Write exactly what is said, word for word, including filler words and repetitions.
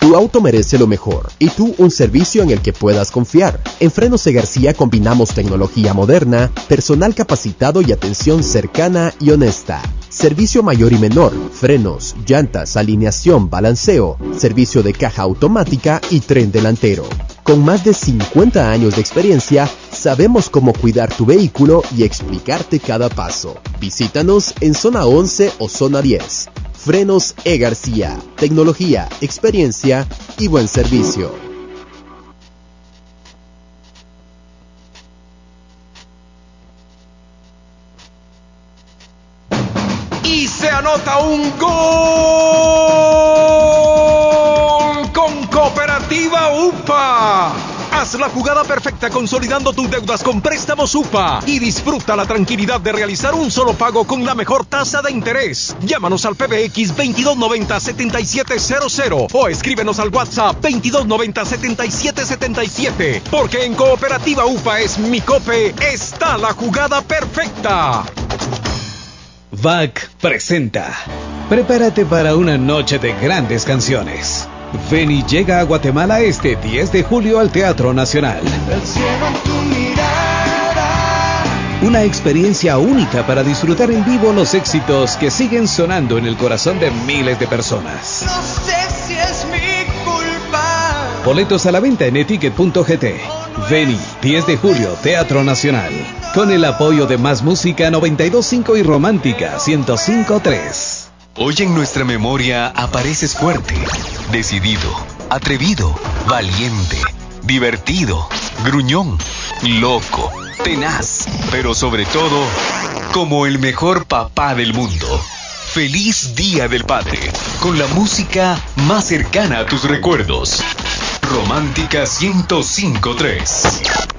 Tu auto merece lo mejor y tú un servicio en el que puedas confiar. En Frenos E. García combinamos tecnología moderna, personal capacitado y atención cercana y honesta. Servicio mayor y menor, frenos, llantas, alineación, balanceo, servicio de caja automática y tren delantero. Con más de cincuenta años de experiencia, sabemos cómo cuidar tu vehículo y explicarte cada paso. Visítanos en zona once o zona diez. Frenos E. García. Tecnología, experiencia y buen servicio. Y se anota un gol con Cooperativa U P A. Haz la jugada perfecta consolidando tus deudas con préstamos U P A y disfruta la tranquilidad de realizar un solo pago con la mejor tasa de interés. Llámanos al P B X veintidós noventa, setenta y siete cero cero o escríbenos al WhatsApp veintidós noventa, setenta y siete setenta y siete, porque en Cooperativa U P A es mi Cope, está la jugada perfecta. V A C presenta. Prepárate para una noche de grandes canciones. Veni llega a Guatemala este diez de julio al Teatro Nacional. El cielo en tu mirada. Una experiencia única para disfrutar en vivo los éxitos que siguen sonando en el corazón de miles de personas. No sé si es mi culpa. Boletos a la venta en etiquet punto g t. Veni, diez de julio, Teatro Nacional. Con el apoyo de Más Música noventa y dos punto cinco y Romántica ciento cinco punto tres. Hoy en nuestra memoria apareces fuerte, decidido, atrevido, valiente, divertido, gruñón, loco, tenaz, pero sobre todo, como el mejor papá del mundo. Feliz Día del Padre, con la música más cercana a tus recuerdos. Romántica ciento cinco punto tres.